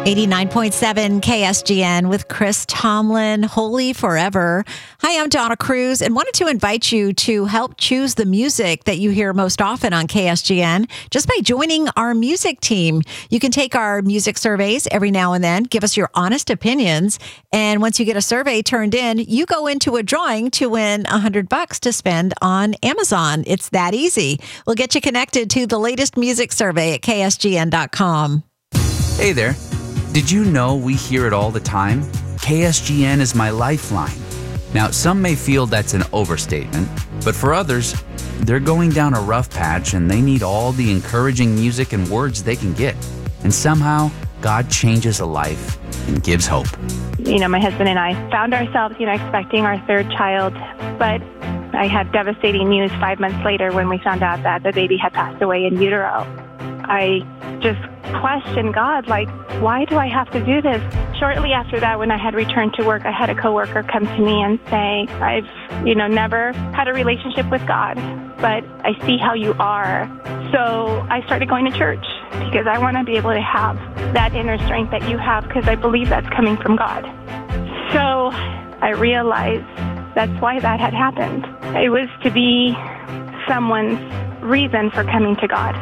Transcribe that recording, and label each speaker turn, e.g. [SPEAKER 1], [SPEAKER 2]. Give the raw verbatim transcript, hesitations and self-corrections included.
[SPEAKER 1] eighty-nine point seven K S G N with Chris Tomlin, Holy Forever. Hi, I'm Donna Cruz, and wanted to invite you to help choose the music that you hear most often on K S G N just by joining our music team. You can take our music surveys every now and then, give us your honest opinions, and once you get a survey turned in, you go into a drawing to win one hundred bucks to spend on Amazon. It's that easy. We'll get you connected to the latest music survey at K S G N dot com.
[SPEAKER 2] Hey there. Did you know we hear it all the time? K S G N is my lifeline. Now, some may feel that's an overstatement, but for others, they're going down a rough patch and they need all the encouraging music and words they can get. And somehow, God changes a life and gives hope.
[SPEAKER 3] You know, my husband and I found ourselves, you know, expecting our third child, but I had devastating news five months later when we found out that the baby had passed away in utero. I just questioned God, like, why do I have to do this? Shortly after that, when I had returned to work, I had a coworker come to me and say, I've, you know, never had a relationship with God, but I see how you are. So I started going to church because I want to be able to have that inner strength that you have, because I believe that's coming from God. So I realized that's why that had happened. It was to be someone's reason for coming to God.